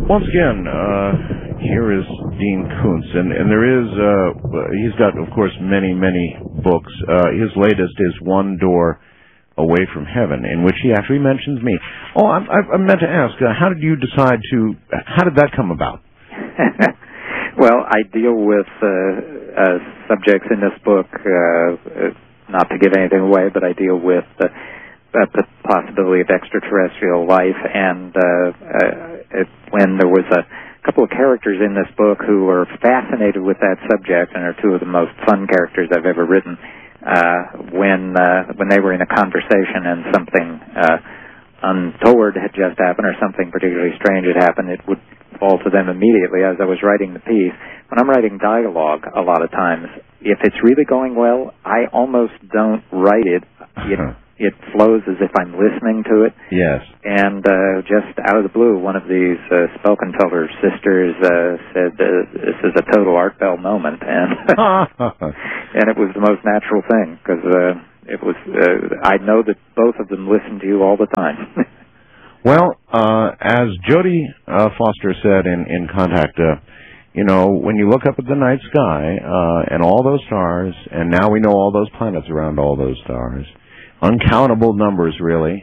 Once again, here is Dean Koontz, and there is, he's got, of course, many books. His latest is One Door Away from Heaven, in which he actually mentions me. Oh, I meant to ask, how did that come about? Well, I deal with subjects in this book, not to give anything away, but I deal with the possibility of extraterrestrial life, and when there was a couple of characters in this book who were fascinated with that subject and are two of the most fun characters I've ever written, when they were in a conversation and something untoward had just happened or something particularly strange had happened, it would fall to them immediately as I was writing the piece. When I'm writing dialogue, a lot of times, if it's really going well, I almost don't write it. It flows as if I'm listening to it. Yes. And just out of the blue, one of these Spelkenfelder sisters said, "This is a total Art Bell moment," and and it was the most natural thing because it was. I know that both of them listen to you all the time. Well, as Jodie Foster said in Contact, when you look up at the night sky and all those stars, and now we know all those planets around all those stars. Uncountable numbers, really.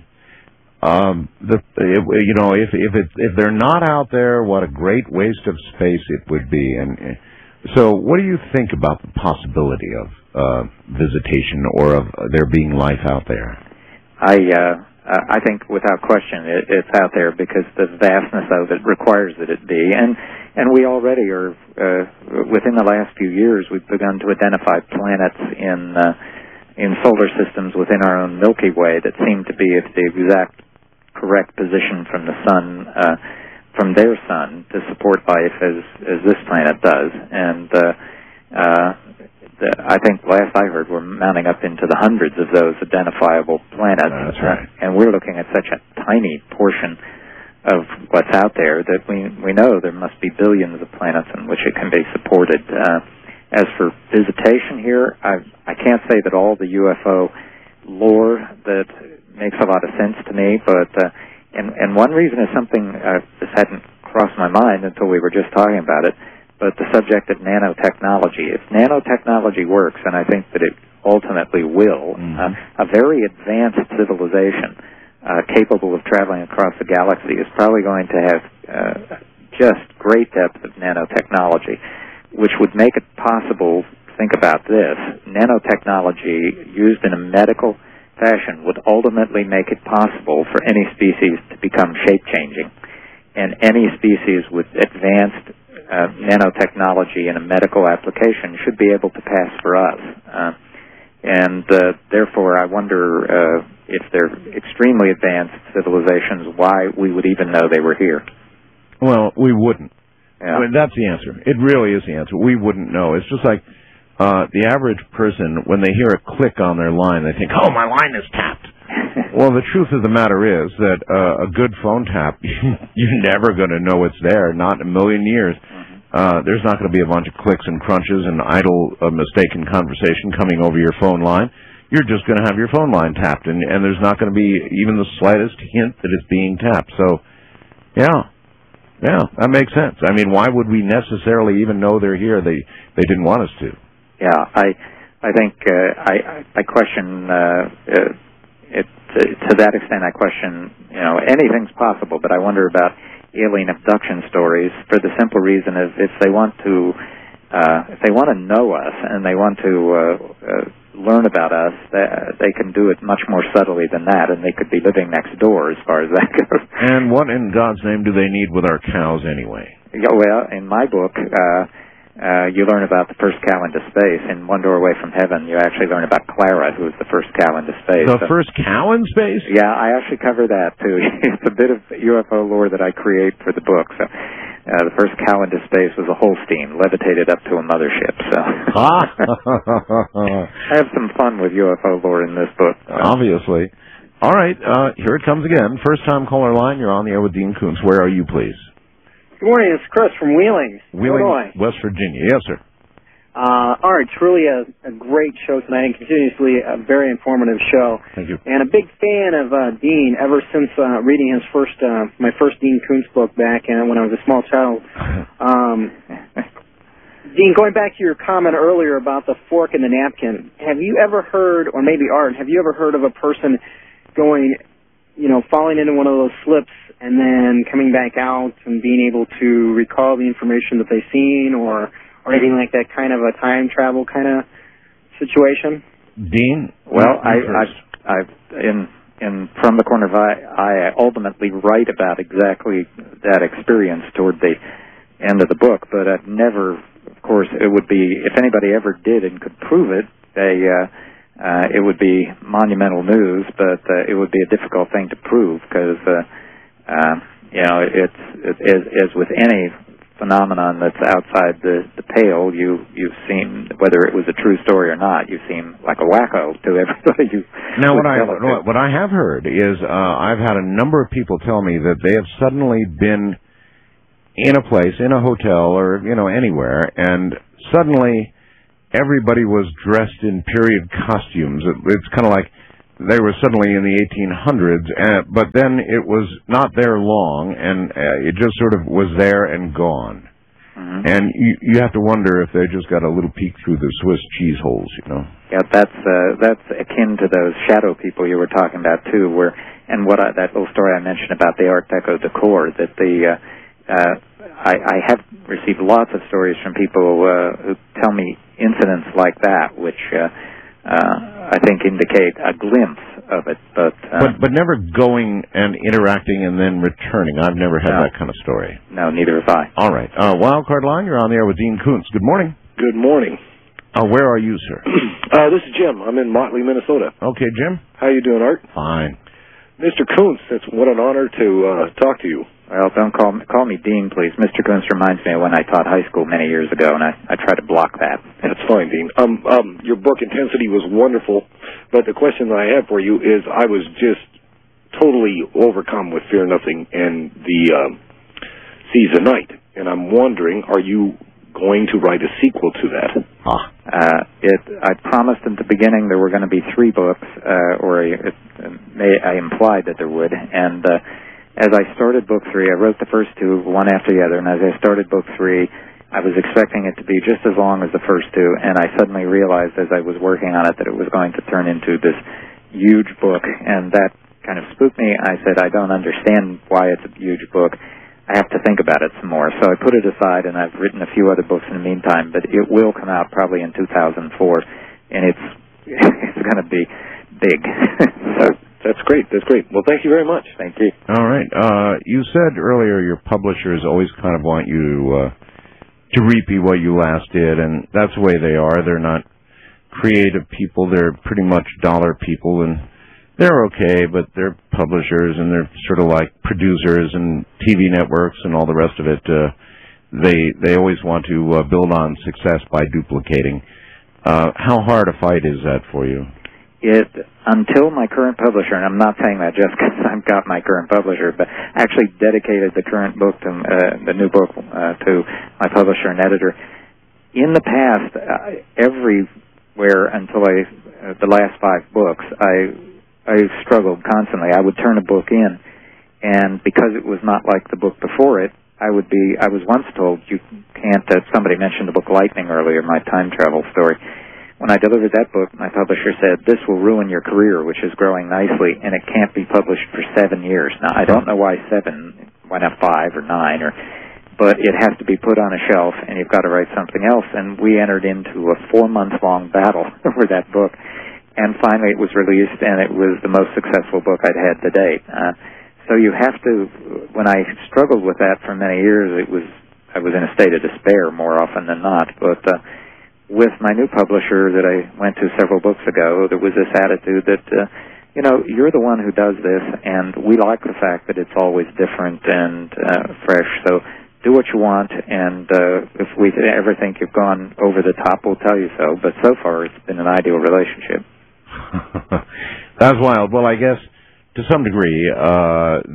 If they're not out there, what a great waste of space it would be. And so, what do you think about the possibility of visitation or of there being life out there? I think without question it's out there because the vastness of it requires that it be. And we already are within the last few years we've begun to identify planets in solar systems within our own Milky Way that seem to be at the exact correct position from the sun, from their sun, to support life as this planet does. And I think last I heard we're mounting up into the hundreds of those identifiable planets. That's right. And we're looking at such a tiny portion of what's out there that we know there must be billions of planets in which it can be supported. As for visitation here, I can't say that all the UFO lore that makes a lot of sense to me, but and one reason is something this hadn't crossed my mind until we were just talking about it, but the subject of nanotechnology. If nanotechnology works, and I think that it ultimately will, a very advanced civilization capable of traveling across the galaxy is probably going to have just great depth of nanotechnology, which would make it possible, think about this, nanotechnology used in a medical fashion would ultimately make it possible for any species to become shape-changing. And any species with advanced nanotechnology in a medical application should be able to pass for us. Therefore, I wonder if they're extremely advanced civilizations, why we would even know they were here. Well, we wouldn't. Yeah. I mean, that's the answer. It really is the answer. We wouldn't know. It's just like the average person, when they hear a click on their line, they think, oh, my line is tapped. Well, the truth of the matter is that a good phone tap, you're never going to know it's there, not in a million years. There's not going to be a bunch of clicks and crunches and idle, mistaken conversation coming over your phone line. You're just going to have your phone line tapped, and there's not going to be even the slightest hint that it's being tapped. So, yeah, that makes sense. I mean, why would we necessarily even know they're here? They didn't want us to. Yeah, I think I question it to that extent. I question anything's possible, but I wonder about alien abduction stories for the simple reason of if they want to know us and they want to learn about us, they can do it much more subtly than that, and they could be living next door as far as that goes. And what in God's name do they need with our cows anyway? Yeah, well, in my book, you learn about the first cow into space. In One Door Away from Heaven, you actually learn about Clara, who was the first cow into space. The first cow in space? Yeah, I actually cover that, too. It's a bit of UFO lore that I create for the book. So, the first cow into space was a Holstein, levitated up to a mothership. So I have some fun with UFO lore in this book. Obviously. All right, here it comes again. First-time caller line, you're on the air with Dean Koontz. Where are you, please? Good morning, it's Chris from Wheeling, Wheeling, Illinois. West Virginia. Yes, sir. Art, it's really a great show tonight, and continuously a very informative show. Thank you. And a big fan of Dean ever since reading his my first Dean Koontz book back when I was a small child. Dean, going back to your comment earlier about the fork and the napkin, have you ever heard, or maybe Art, have you ever heard of a person going, falling into one of those slips and then coming back out and being able to recall the information that they've seen, or anything like that, kind of a time travel kind of situation? Dean? Well, I've in From the Corner of I ultimately write about exactly that experience toward the end of the book, but I've never, of course, it would be, if anybody ever did and could prove it, it would be monumental news, but it would be a difficult thing to prove because, it's as with any phenomenon that's outside the pale, you seem, whether it was a true story or not, you seem like a wacko to everybody. Now, what I have heard is I've had a number of people tell me that they have suddenly been in a place, in a hotel or anywhere, and suddenly everybody was dressed in period costumes. It's kind of like they were suddenly in the 1800s, but then it was not there long, and it just sort of was there and gone. Mm-hmm. And you have to wonder if they just got a little peek through the Swiss cheese holes, Yeah, that's akin to those shadow people you were talking about too, that little story I mentioned about the Art Deco decor, that I have received lots of stories from people who tell me incidents like that, which I think indicate a glimpse of it, but never going and interacting and then returning. I've never had that kind of story. No, neither have I. All right, Wildcard Line, you're on the air with Dean Koontz. Good morning. Good morning. Where are you, sir? This is Jim. I'm in Motley, Minnesota. Okay, Jim. How you doing, Art? Fine. Mr. Koontz, what an honor to talk to you. Well, don't call me Dean, please. Mr. Koontz reminds me of when I taught high school many years ago, and I try to block that. That's fine, Dean. Your book, Intensity, was wonderful, but the question that I have for you is I was just totally overcome with Fear Nothing and the Seas of Night, and I'm wondering, are you going to write a sequel to that? I promised at the beginning there were going to be 3 books, I implied that there would, and as I started book 3, I wrote the first 2, one after the other, and as I started book 3, I was expecting it to be just as long as the first 2, and I suddenly realized as I was working on it that it was going to turn into this huge book, and that kind of spooked me. I said, I don't understand why it's a huge book. I have to think about it some more. So I put it aside, and I've written a few other books in the meantime, but it will come out probably in 2004, and it's going to be big. That's great. That's great. Well, thank you very much. Thank you. All right. You said earlier your publishers always kind of want you to repeat what you last did, and that's the way they are. They're not creative people. They're pretty much dollar people, and they're okay, but they're publishers, and they're sort of like producers and TV networks and all the rest of it. They always want to build on success by duplicating. How hard a fight is that for you? Until my current publisher, and I'm not saying that just because I've got my current publisher, but actually dedicated the current book to the new book to my publisher and editor. In the past, everywhere until the last 5 books, I struggled constantly. I would turn a book in, and because it was not like the book before it, I was once told you can't. Somebody mentioned the book Lightning earlier, my time travel story. When I delivered that book, my publisher said, this will ruin your career, which is growing nicely, and it can't be published for 7 years. Now, I don't know why 7, why not 5 or 9, but it has to be put on a shelf, and you've got to write something else. And we entered into a 4-month-long battle over that book, and finally it was released, and it was the most successful book I'd had to date. So you have to, when I struggled with that for many years, I was in a state of despair more often than not, but with my new publisher that I went to several books ago, there was this attitude that, you're the one who does this, and we like the fact that it's always different and fresh, so do what you want, and if we ever think you've gone over the top, we'll tell you so. But so far, it's been an ideal relationship. That's wild. Well, I guess to some degree,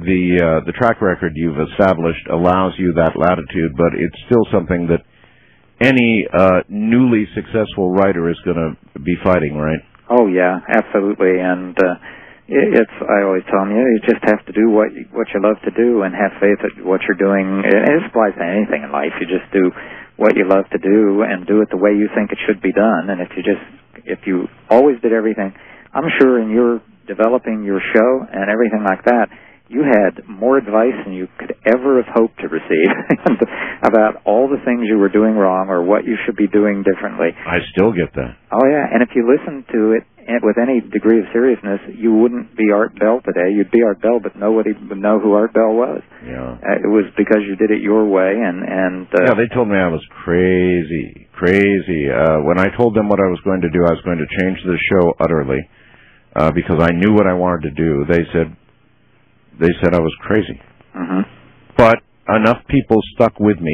the track record you've established allows you that latitude, but it's still something that any newly successful writer is going to be fighting, right? Oh yeah, absolutely. And I always tell them, you just have to do what you love to do and have faith that what you're doing. And it applies to anything in life. You just do what you love to do and do it the way you think it should be done. And if you always did everything, I'm sure in your developing your show and everything like that, you had more advice than you could ever have hoped to receive about all the things you were doing wrong or what you should be doing differently. I still get that. Oh, yeah. And if you listened to it with any degree of seriousness, you wouldn't be Art Bell today. You'd be Art Bell, but nobody would know who Art Bell was. Yeah. It was because you did it your way. Yeah, they told me I was crazy. When I told them what I was going to do, I was going to change the show utterly because I knew what I wanted to do. They said I was crazy. Mm-hmm. But enough people stuck with me.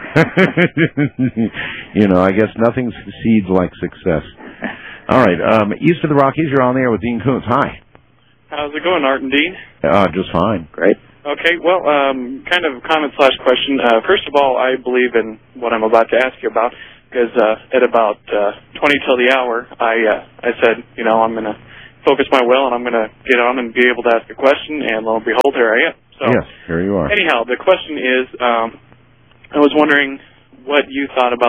I guess nothing succeeds like success. All right, east of the Rockies, you're on the air with Dean Koontz. Hi. How's it going, Art and Dean? Just fine. Great. Okay, well, kind of comment/question. First of all, I believe in what I'm about to ask you about, because at about 20 till the hour, I said, I'm going to focus my will, and I'm going to get on and be able to ask a question, and lo and behold, here I am. So, yes, here you are. Anyhow, the question is, I was wondering what you thought about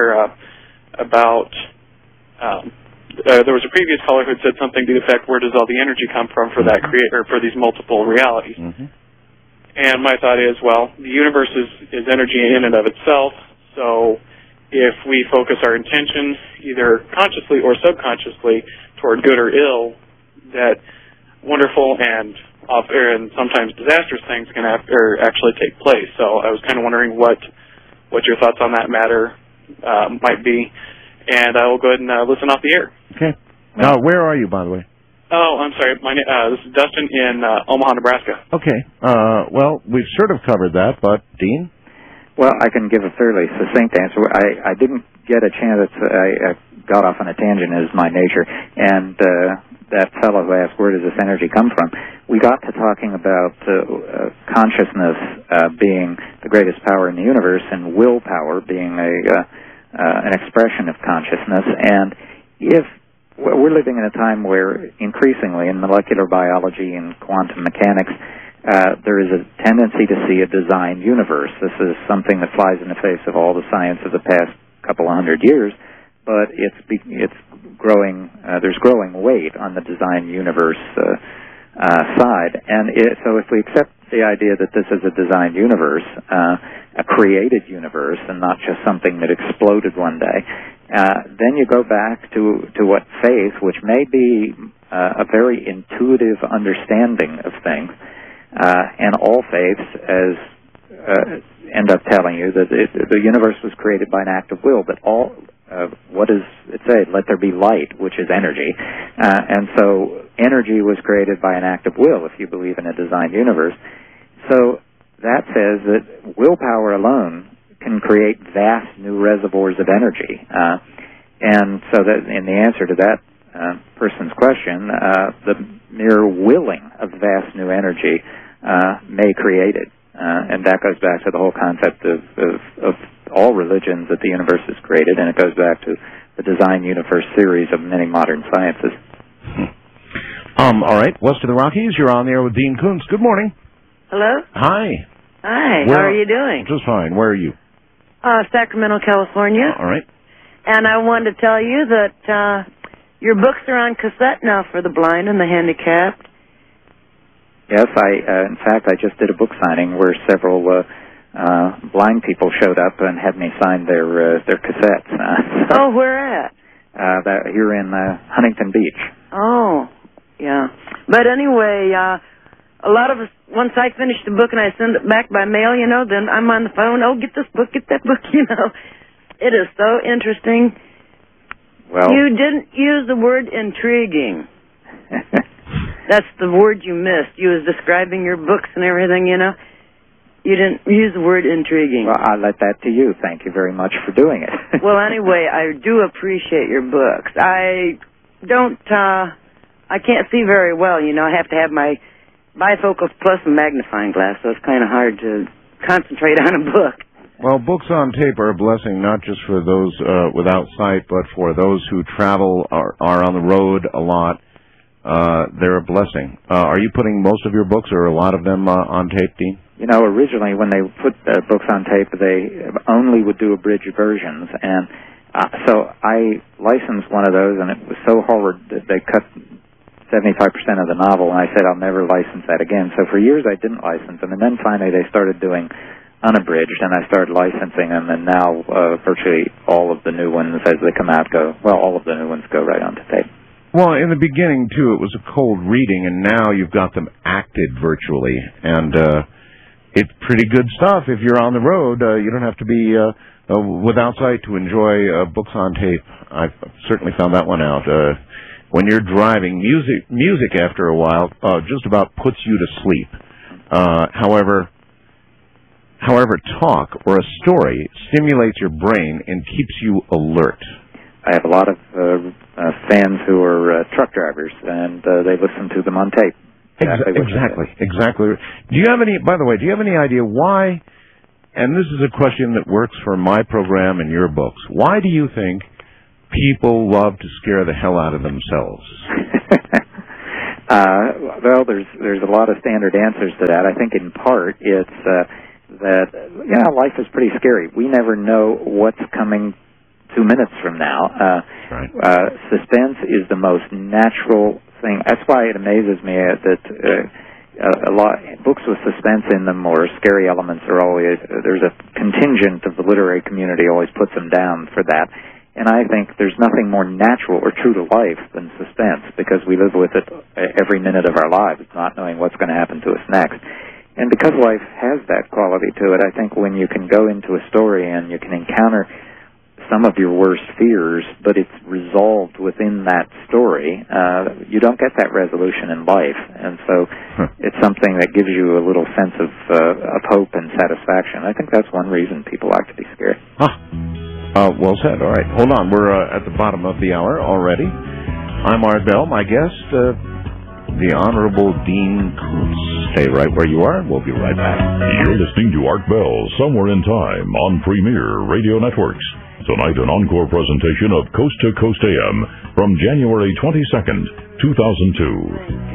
there was a previous caller who had said something to the effect, where does all the energy come from for that for these multiple realities? Mm-hmm. And my thought is, well, the universe is energy in and of itself, so if we focus our intention, either consciously or subconsciously, toward good or ill, that wonderful and sometimes disastrous things can actually take place. So I was kind of wondering what your thoughts on that matter might be, and I will go ahead and listen off the air. Okay. Now, where are you, by the way? Oh, I'm sorry. This is Dustin in Omaha, Nebraska. Okay. Well, we've sort of covered that, but Dean? Well, I can give a fairly succinct answer. I didn't get a chance. I got off on a tangent, as my nature. And that fellow who asked, where does this energy come from? We got to talking about consciousness being the greatest power in the universe and willpower being an expression of consciousness. And if we're living in a time where increasingly in molecular biology and quantum mechanics, there is a tendency to see a designed universe. This is something that flies in the face of all the science of the past couple of 100 years, but it's growing. There's growing weight on the designed universe side, and so if we accept the idea that this is a designed universe, a created universe, and not just something that exploded one day, then you go back to what faith, which may be a very intuitive understanding of things. And all faiths end up telling you that the universe was created by an act of will, but what does it say? Let there be light, which is energy. And so energy was created by an act of will, if you believe in a designed universe. So that says that willpower alone can create vast new reservoirs of energy. And so that in the answer to that person's question, the mere willing of vast new energy may create it. And that goes back to the whole concept of all religions that the universe is created, and it goes back to the design universe theories of many modern sciences. All right, west of the Rockies, you're on the air with Dean Koontz. Good morning. Hello? Hi. Hi, how are you doing? Just fine. Where are you? Sacramento, California. All right. And I wanted to tell you that your books are on cassette now for the blind and the handicapped. Yes, in fact, I just did a book signing where several blind people showed up and had me sign their cassettes. Oh, where at? Here in Huntington Beach. Oh, yeah. But anyway, a lot of us, once I finish the book and I send it back by mail, then I'm on the phone, get this book, get that book, It is so interesting. Well, you didn't use the word intriguing. That's the word you missed. You was describing your books and everything, You didn't use the word intriguing. Well, I let that to you. Thank you very much for doing it. Well, anyway, I do appreciate your books. I can't see very well, I have to have my bifocals plus a magnifying glass, so it's kind of hard to concentrate on a book. Well, books on tape are a blessing, not just for those without sight, but for those who travel, are on the road a lot. They're a blessing. Are you putting most of your books, or a lot of them, on tape, Dean? You know, originally when they put books on tape, they only would do abridged versions, and so I licensed one of those, and it was so hard that they cut 75% of the novel, and I said I'll never license that again. So for years I didn't license them, and then finally they started doing unabridged, and I started licensing them, and now virtually all of the new ones as they come out all of the new ones go right onto tape. Well, in the beginning, too, it was a cold reading, and now you've got them acted virtually, and it's pretty good stuff. If you're on the road, you don't have to be without sight to enjoy books on tape. I've certainly found that one out. When you're driving, music after a while just about puts you to sleep. However, talk or a story stimulates your brain and keeps you alert. I have a lot of fans who are truck drivers, and they listen to them on tape. Exactly. Do you have any? By the way, do you have any idea why? And this is a question that works for my program and your books. Why do you think people love to scare the hell out of themselves? Well, there's a lot of standard answers to that. I think in part it's that life is pretty scary. We never know what's coming 2 minutes from now. Right. Suspense is the most natural thing. That's why it amazes me that a lot books with suspense in them or scary elements are always there's a contingent of the literary community always puts them down for that. And I think there's nothing more natural or true to life than suspense, because we live with it every minute of our lives, not knowing what's going to happen to us next. And because life has that quality to it, I think when you can go into a story and you can encounter some of your worst fears, but it's resolved within that story, you don't get that resolution in life. And so it's something that gives you a little sense of hope and satisfaction. I think that's one reason people like to be scared. Well said. All right. Hold on. We're at the bottom of the hour already. I'm Art Bell. My guest, the Honorable Dean Koontz. Stay right where you are, and we'll be right back. You're listening to Art Bell, Somewhere in Time, on Premier Radio Networks. Tonight, an encore presentation of Coast to Coast AM from January 22nd, 2002.